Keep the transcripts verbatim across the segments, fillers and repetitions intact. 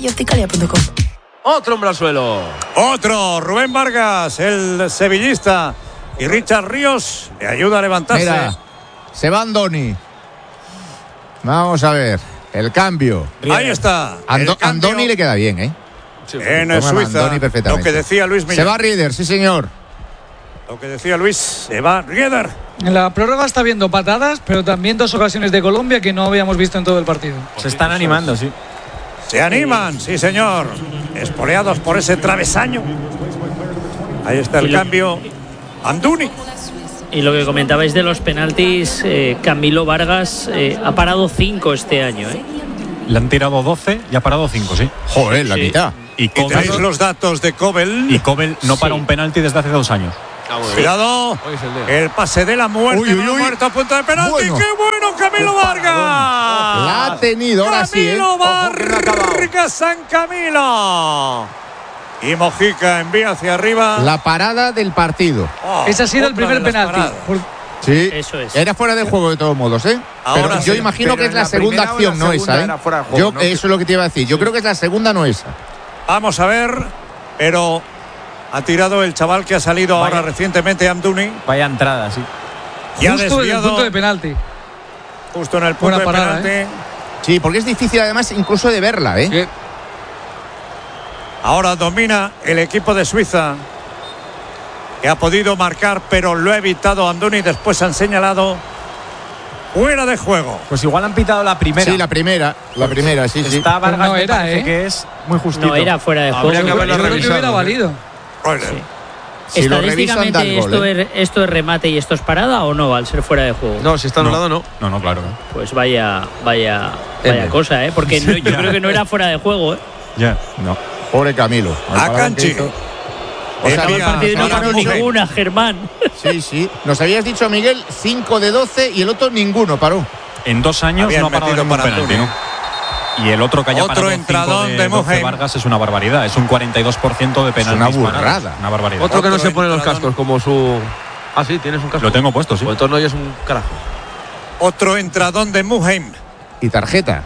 y opticalia punto com. Otro hombre al suelo. Otro, Rubén Vargas, el sevillista. Y Richard Ríos le ayuda a levantarse. Mira, se va Andoni. Vamos a ver, el cambio. Ahí está. Ando, Andoni le queda bien, ¿eh? Sí, en Suiza, lo que decía Luis Millán. Se va Rieder, sí señor. Lo que decía Luis, se va Rieder. En la prórroga está viendo patadas, pero también dos ocasiones de Colombia que no habíamos visto en todo el partido. Se están animando, sí. Se animan, sí señor. Espoleados por ese travesaño. Ahí está el cambio. Anduni. Y lo que comentabais de los penaltis, eh, Camilo Vargas eh, ha parado cinco este año, ¿eh? Le han tirado doce y ha parado cinco, sí. Joder, la sí. mitad. Y, y tenéis los datos de Kobel. Y Kobel no para sí. un penalti desde hace dos años. Ah, bueno. Cuidado, el, el pase de la muerte. Uy, uy, uy. Muerto a punto de penalti. Bueno. ¡Qué bueno, Camilo Vargas! La ha tenido, ahora sí, ¿eh? Camilo Vargas, San Camilo. Y Mojica envía hacia arriba. La parada del partido. Oh, Ese ha sido el primer penalti. Por... Sí, eso es. Era fuera de juego de todos modos, ¿eh? Ahora pero sí, yo imagino pero que es la, la segunda acción, no esa, ¿eh? Juego, yo, ¿no? Eso es lo que te iba a decir. Yo sí. creo que es la segunda, no esa. Vamos a ver, pero ha tirado el chaval que ha salido Vaya. ahora recientemente, Amdouni. Vaya entrada, sí. Y justo ha desviado, en el punto de penalti. Justo en el punto Buena de parada, penalti. ¿eh? Sí, porque es difícil además incluso de verla, ¿eh? Sí. Ahora domina el equipo de Suiza, que ha podido marcar, pero lo ha evitado Andoni. Después han señalado fuera de juego. Pues igual han pitado la primera. Sí, la primera, la primera, sí, sí. Está Vargas, no era, ¿eh? Que es muy justito. No era fuera de juego. Yo creo que, creo que hubiera valido. Sí. Si Estadísticamente esto, gol, ¿eh? es, esto es remate y esto es parada o no al ser fuera de juego. No, si está anulado no. No, no, claro. Pues vaya, vaya, vaya cosa, ¿eh? Porque no, yo creo que no era fuera de juego, ¿eh? Ya, no. Pobre Camilo. A Canchi. O sea, el partido no ganó ninguna, Germán. Sí, sí. Nos habías dicho, Miguel, cinco de doce y el otro ninguno paró. En dos años Habían no ha parado ningún penalti, ¿no? Y el otro que haya otro parado entradón de, de doce Vargas es una barbaridad. Es un cuarenta y dos por ciento de penaltis. Es una burrada. Una barbaridad. Otro que no otro se pone los cascos como su... Ah, sí, tienes un casco. Lo tengo puesto, sí. Pues entonces no oyes un carajo. Otro entradón de Muheim. Y tarjeta.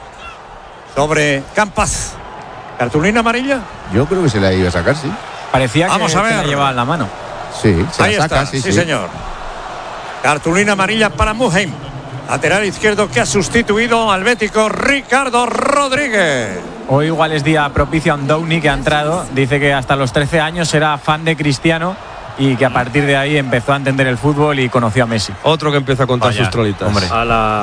Sobre Campas. ¿Cartulina amarilla? Yo creo que se la iba a sacar, sí. Parecía que Vamos a ver. se la llevaba en la mano. Sí, se Ahí la saca, está. sí, sí, sí. señor. Cartulina amarilla para Muheim. Lateral izquierdo que ha sustituido al bético Ricardo Rodríguez. Hoy igual es día propicio a Andoni, que ha entrado. Dice que hasta los trece años era fan de Cristiano y que a partir de ahí empezó a entender el fútbol y conoció a Messi. Otro que empieza a contar Vaya, sus trolitas. Hombre. A la...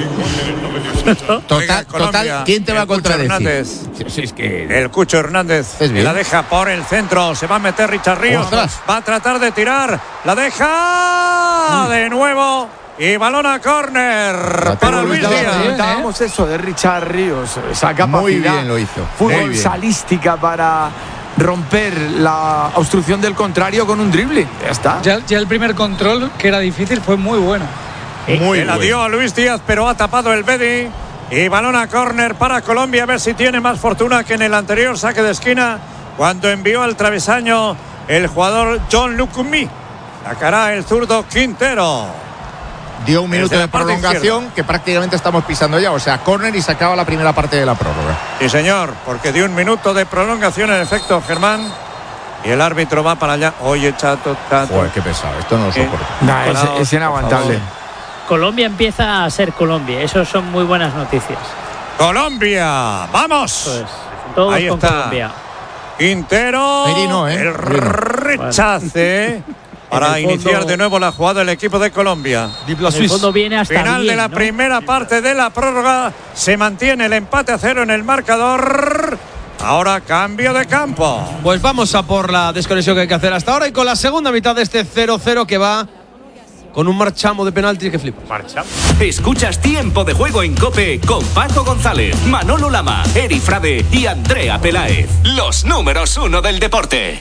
Total, Oiga, total, ¿quién te va a contradecir? Sí, es que el Cucho Hernández la deja por el centro. Se va a meter Richard Ríos. ¡Ostras! Va a tratar de tirar. La deja mm. de nuevo. Y balón a córner para Luis Díaz. Comentábamos eso de Richard Ríos. Esa capacidad Muy bien lo hizo. Fútbol salística para romper la obstrucción del contrario con un dribbling. Ya está. Ya, ya el primer control, que era difícil, fue muy bueno. Muy la dio a Luis Díaz, pero ha tapado el Bedi. Y balón a córner para Colombia. A ver si tiene más fortuna que en el anterior saque de esquina, cuando envió al travesaño el jugador John Lucumí. Sacará el zurdo Quintero. Dio un minuto de prolongación que prácticamente estamos pisando ya. O sea, córner y se acaba la primera parte de la prórroga. Sí, señor, porque dio un minuto de prolongación en efecto, Germán. Y el árbitro va para allá. Oye, chato, chato. Joder, qué pesado. Esto no lo soporto. Nah, es, es inaguantable. Colombia empieza a ser Colombia. Eso son muy buenas noticias. Colombia, vamos. Pues, todos ahí con está. Colombia. Quintero. no, ¿eh? El rechace. Para iniciar de nuevo la jugada del equipo de Colombia. El fondo viene hasta Final bien, de la ¿no? primera parte de la prórroga. Se mantiene el empate a cero en el marcador. Ahora cambio de campo. Pues vamos a por la desconexión que hay que hacer hasta ahora y con la segunda mitad de este cero cero que va con un marchamo de penaltis que flipa. Marchamo. Escuchas Tiempo de Juego en COPE con Paco González, Manolo Lama, Eri Frade y Andrea Peláez. Los números uno del deporte.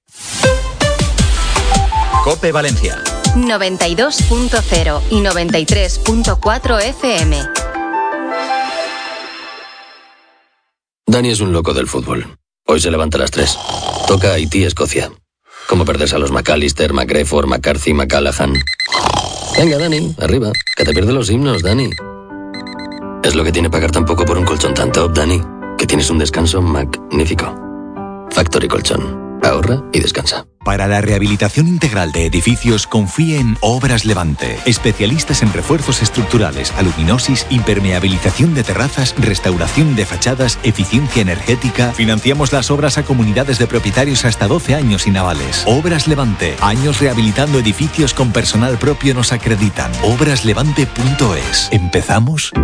COPE Valencia noventa y dos punto cero y noventa y tres punto cuatro F M. Dani es un loco del fútbol. Hoy se levanta a las tres. Toca Haití-Escocia. ¿Cómo perderse a los McAllister, McGrefford, McCarthy, McCallaghan? Venga, Dani, arriba. Que te pierdes los himnos, Dani. Es lo que tiene pagar tan poco por un colchón tan top, Dani. Que tiene tienes un descanso magnífico. Factory Colchón. Ahorra y descansa. Para la rehabilitación integral de edificios, confíe en Obras Levante. Especialistas en refuerzos estructurales, aluminosis, impermeabilización de terrazas, restauración de fachadas, eficiencia energética. Financiamos las obras a comunidades de propietarios hasta doce años y navales. Obras Levante. Años rehabilitando edificios con personal propio nos acreditan. obras levante punto es. ¿Empezamos?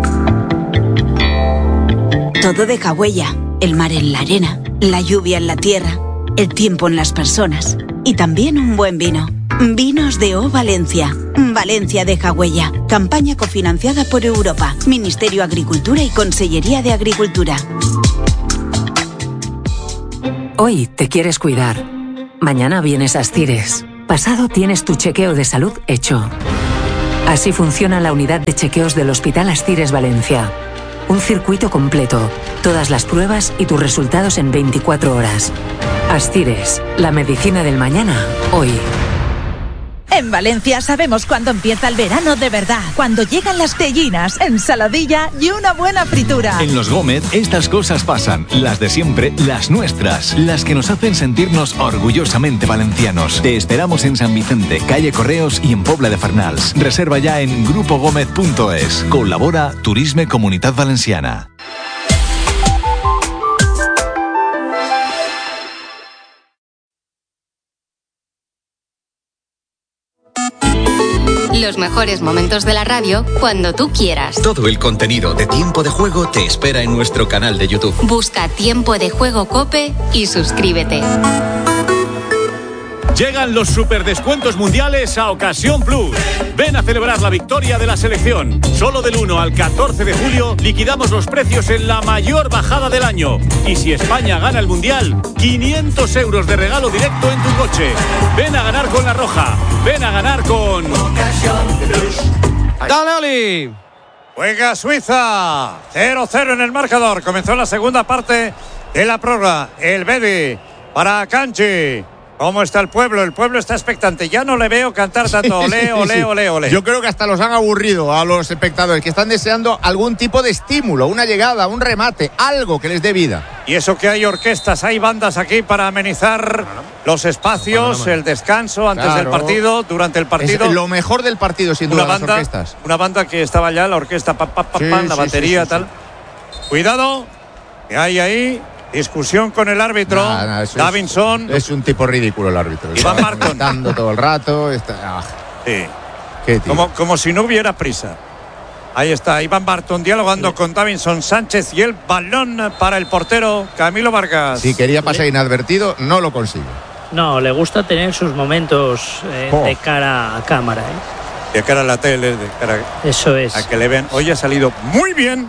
Todo deja huella. El mar en la arena, la lluvia en la tierra, el tiempo en las personas y también un buen vino. Vinos de O Valencia. Valencia deja huella. Campaña cofinanciada por Europa, Ministerio de Agricultura y Consellería de Agricultura. Hoy te quieres cuidar. Mañana vienes a Astires. Pasado tienes tu chequeo de salud hecho. Así funciona la unidad de chequeos del Hospital Astires Valencia. Un circuito completo, todas las pruebas y tus resultados en veinticuatro horas. Astires, la medicina del mañana, hoy. En Valencia sabemos cuándo empieza el verano de verdad. Cuando llegan las tellinas, ensaladilla y una buena fritura. En Los Gómez, estas cosas pasan. Las de siempre, las nuestras. Las que nos hacen sentirnos orgullosamente valencianos. Te esperamos en San Vicente, calle Correos y en Pobla de Farnals. Reserva ya en grupo gómez punto es. Colabora Turisme Comunitat Valenciana. Los mejores momentos de la radio cuando tú quieras. Todo el contenido de Tiempo de Juego te espera en nuestro canal de YouTube. Busca Tiempo de Juego COPE y suscríbete. Llegan los superdescuentos mundiales a Ocasión Plus. Ven a celebrar la victoria de la selección. Solo del uno al catorce de julio liquidamos los precios en la mayor bajada del año. Y si España gana el mundial, quinientos euros de regalo directo en tu coche. Ven a ganar con La Roja. Ven a ganar con Ocasión Plus. ¡Dale, Oli! Juega Suiza. cero cero en el marcador. Comenzó la segunda parte de la prórroga. El Bedi para Kanji. ¿Cómo está el pueblo? El pueblo está expectante. Ya no le veo cantar tanto olé, olé, olé, olé. Yo creo que hasta los han aburrido a los espectadores, que están deseando algún tipo de estímulo, una llegada, un remate, algo que les dé vida. Y eso que hay orquestas, hay bandas aquí para amenizar los espacios, bueno, el descanso antes claro. del partido, durante el partido. Es lo mejor del partido, sin duda, una banda, las orquestas. Una banda que estaba ya, la orquesta, pa, pa, pa, sí, pa, la sí, batería, sí, sí, tal. Sí. Cuidado, que hay ahí. Discusión con el árbitro, nah, nah, Davinson. Es, es un tipo ridículo el árbitro. Iván Barton. Dando todo el rato. Está, ah. Sí. Qué como, como si no hubiera prisa. Ahí está Iván Barton dialogando sí. con Davinson Sánchez y el balón para el portero Camilo Vargas. Si quería pasar inadvertido, no lo consigue. No, le gusta tener sus momentos eh, oh. de cara a cámara. ¿eh? De cara a la tele, de cara Eso es. a que le ven. Hoy ha salido muy bien.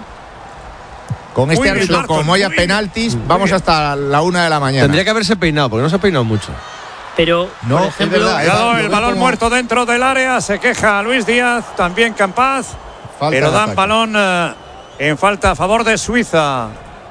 Con este muy árbitro, bien, como haya penaltis, muy vamos bien. hasta la una de la mañana. Tendría que haberse peinado, porque no se ha peinado mucho. Pero, no, por ejemplo, es verdad, cuidado, el balón como... muerto dentro del área, se queja Luis Díaz, también Campaz, falta pero dan ataque. balón eh, en falta a favor de Suiza.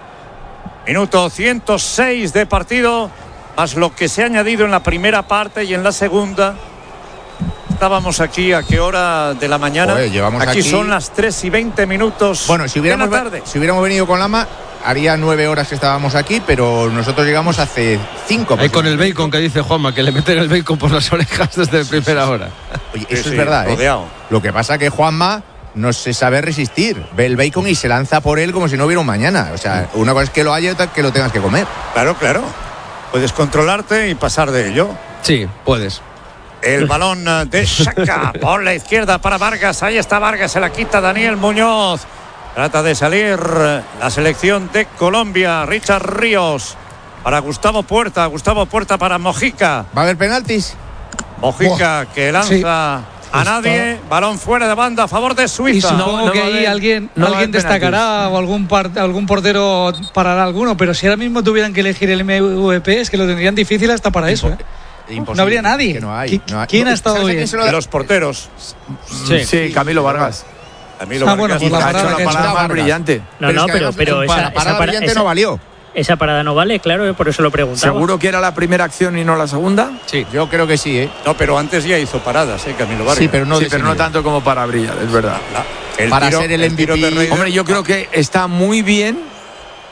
Minuto ciento seis de partido, más lo que se ha añadido en la primera parte y en la segunda. Estábamos aquí a qué hora de la mañana. Joder, llevamos aquí, aquí son las tres y veinte minutos. Bueno, si hubiéramos, de la tarde. si hubiéramos venido con Lama, haría nueve horas que estábamos aquí, pero nosotros llegamos hace cinco. Ahí con el bacon que dice Juanma, que le meten el bacon por las orejas desde primera hora. Oye, eso sí, es sí, verdad, ¿eh? Lo que pasa que Juanma no se sabe resistir. Ve el bacon y se lanza por él como si no hubiera un mañana. O sea, una cosa es que lo haya y otra que lo tengas que comer. Claro, claro. Puedes controlarte y pasar de ello. Sí, puedes. El balón de Xhaka por la izquierda para Vargas. Ahí está Vargas, se la quita Daniel Muñoz. Trata de salir la selección de Colombia. Richard Ríos para Gustavo Puerta. Gustavo Puerta para Mojica. ¿Va a haber penaltis? Mojica que lanza sí. a nadie. Balón fuera de banda a favor de Suiza. Y supongo no, no que ahí haber, alguien, no alguien destacará o algún, par, algún portero parará alguno. Pero si ahora mismo tuvieran que elegir el M V P, es que lo tendrían difícil hasta para eso, ¿eh? Imposible. No habría nadie. No hay, no hay. ¿Quién no, ha estado bien? De los porteros. Sí, sí, Camilo Vargas. Camilo ah, Vargas. Bueno, pues la ha hecho una parada más brillante. No, no, pero, pero esa, la parada esa para, brillante esa, no valió. Esa parada no vale, claro, por eso lo preguntaba. ¿Seguro que era la primera acción y no la segunda? Sí, yo creo que sí, ¿eh? No, pero antes ya hizo paradas, ¿eh? Camilo Vargas. Sí, pero no, sí, pero no tanto como para brillar, es verdad. La, la, el para tiro, ser el, el M V P. Hombre, yo creo que está muy bien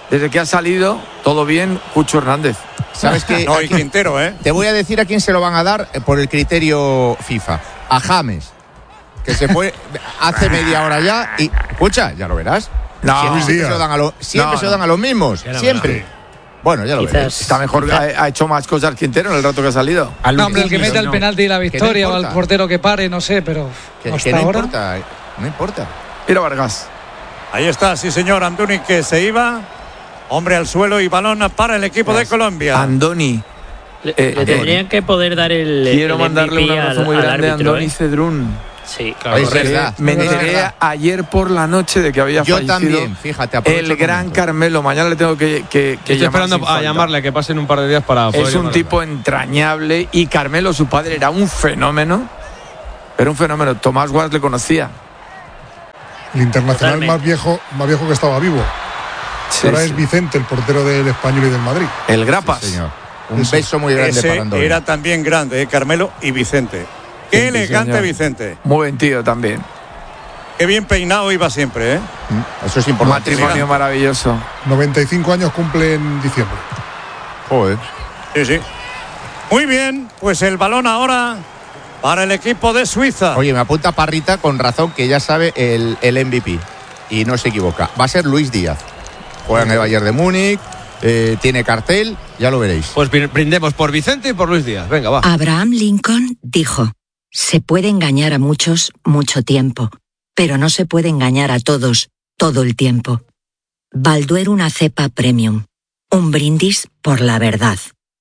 desde que ha salido, todo bien, Cucho Hernández. ¿Sabes qué? No, y Quintero, ¿eh? Te voy a decir a quién se lo van a dar por el criterio FIFA. A James, que se fue hace media hora ya y... Escucha, ya lo verás. No, siempre sí, se lo dan a, lo, siempre no, se lo dan a los mismos. no, Siempre. no. Bueno, ya lo Quizás. verás. Está mejor, ha, ha hecho más cosas Quintero en el rato que ha salido. No, hombre, el que mete el penalti y la victoria no o el portero que pare, no sé, pero Que, hasta que no ahora... importa, no importa. Mira Vargas. Ahí está, sí señor, Anduni que se iba. Hombre al suelo y balón para el equipo de Colombia. Andoni. Le, Eh, le tendrían que poder dar el. Quiero el mandarle M V P un abrazo al, muy al grande a árbitro, Andoni ¿eh? Cedrún. Sí, claro. Es verdad, Me es enteré verdad. ayer por la noche de que había Yo fallecido también, fíjate, aprovecho el el gran momento. Carmelo. Mañana le tengo que, que, que Estoy llamar esperando sin a falta. llamarle, que pasen un par de días para poder Es un llamarle. tipo entrañable y Carmelo, su padre, era un fenómeno. Era un fenómeno. Tomás Guas le conocía. El internacional Totalmente. más viejo, más viejo que estaba vivo. Sí, Ahora sí. es Vicente, el portero del Español y del Madrid. El Grapas. Sí, señor. Un beso muy grande Ese para Andoni. era también grande, ¿eh? Carmelo y Vicente. Qué Sí, elegante señor. Vicente. Muy buen tío también. Qué bien peinado iba siempre, ¿eh? Eso es Un importante. matrimonio maravilloso. noventa y cinco años cumple en diciembre. Joder. Sí, sí. Muy bien, pues el balón ahora para el equipo de Suiza. Oye, me apunta Parrita con razón que ya sabe el, el M V P. Y no se equivoca. Va a ser Luis Díaz. Juega en el Bayern de Múnich, eh, tiene cartel, ya lo veréis. Pues brindemos por Vicente y por Luis Díaz. Venga, va. Abraham Lincoln dijo: se puede engañar a muchos mucho tiempo, pero no se puede engañar a todos todo el tiempo. Balduero, una cepa premium. Un brindis por la verdad.